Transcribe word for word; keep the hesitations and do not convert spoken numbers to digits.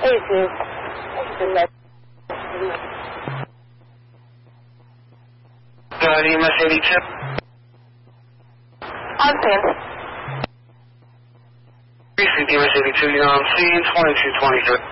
eighty-two. Uh, E M S eighty-two. On scene. E M S eighty-two, you're on scene, twenty-two twenty-three.